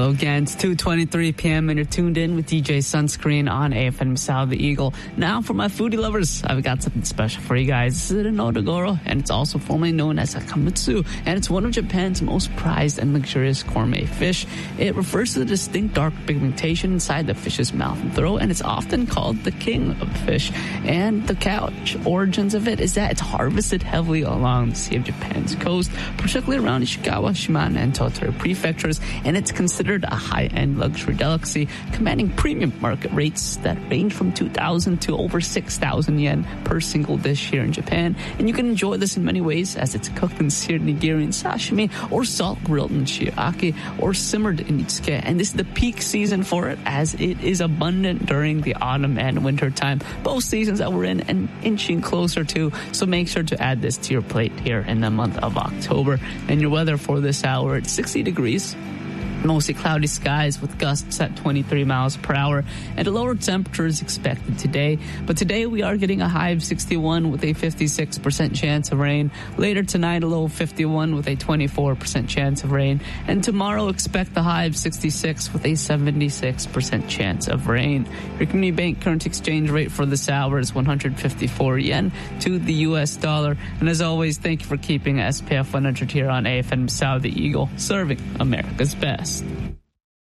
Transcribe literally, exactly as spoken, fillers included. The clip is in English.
Hello again, it's two twenty-three p.m. and you're tuned in with D J Sunscreen on A F M South the Eagle. Now for my foodie lovers, I've got something special for you guys. This is an odogoro, and it's also formerly known as a kamutsu, and it's one of Japan's most prized and luxurious gourmet fish. It refers to the distinct dark pigmentation inside the fish's mouth and throat, and it's often called the king of fish. And the couch origins of it is that it's harvested heavily along the Sea of Japan's coast, particularly around Ishikawa, Shimane, and Tottori prefectures, and it's considered a high-end luxury delicacy, commanding premium market rates that range from two thousand to over six thousand yen per single dish here in Japan. And you can enjoy this in many ways, as it's cooked in seared nigiri and sashimi, or salt grilled in shiaki, or simmered in itsuke. And this is the peak season for it, as it is abundant during the autumn and winter time, both seasons that we're in and inching closer to. So make sure to add this to your plate here in the month of October. And your weather for this hour, it's sixty degrees. Mostly cloudy skies with gusts at twenty-three miles per hour, and a lower temperature is expected today. But today we are getting a high of sixty-one with a fifty-six percent chance of rain. Later tonight, a low of fifty-one with a twenty-four percent chance of rain. And tomorrow, expect a high of sixty-six with a seventy-six percent chance of rain. Your community bank current exchange rate for this hour is one hundred fifty-four yen to the U S dollar. And as always, thank you for keeping S P F one hundred here on A F M South the Eagle, serving America's best.